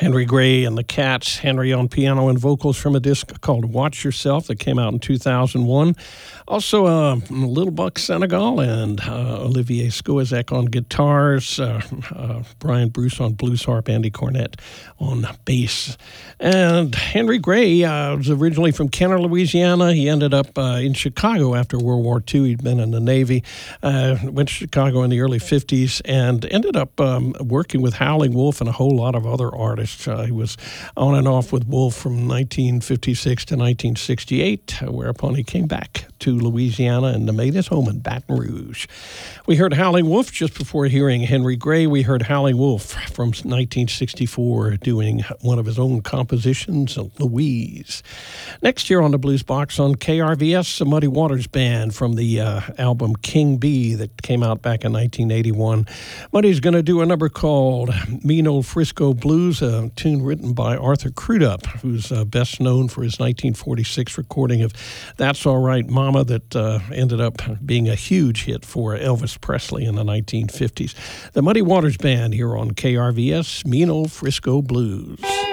Henry Gray and the Cats. Henry on piano and vocals from a disc called Watch Yourself that came out in 2001. Also, Little Buck Senegal and Olivier Skoizek on guitars, Brian Bruce on blues harp, Andy Cornett on bass. And Henry Gray was originally from Kenner, Louisiana. He ended up in Chicago after World War II. He'd been in the Navy, went to Chicago in the early 50s, and ended up working with Howling Wolf and a whole lot of other artists. He was on and off with Wolf from 1956 to 1968, whereupon he came back to Louisiana and made his home in Baton Rouge. We heard Howling Wolf just before hearing Henry Gray. We heard Howling Wolf from 1964 doing one of his own compositions, Louise. Next year on the Blues Box on KRVS, the Muddy Waters Band from the album King Bee that came out back in 1981. Muddy's going to do a number called Mean Old Frisco Blues, a tune written by Arthur Crudup, who's best known for his 1946 recording of That's All Right Mama that ended up being a huge hit for Elvis Presley in the 1950s. The Muddy Waters Band here on KRVS, Mean Old Frisco Blues.